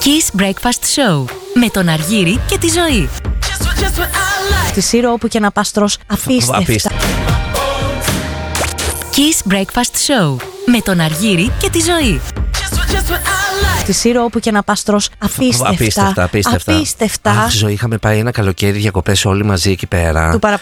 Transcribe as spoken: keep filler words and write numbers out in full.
Kiss Breakfast Show με τον Αργύρη και τη Ζωή. Στη Σύρο όπου και να πας τρως απίστευτα. Kiss Breakfast Show με τον Αργύρη και τη Ζωή. Στη Σύρο όπου και να πας τρως απίστευτα. Απίστευτα, απίστευτα. Απίστευτα. Αχ, Ζωή, είχαμε πάει ένα καλοκαίρι διακοπές όλοι μαζί εκεί πέρα. Του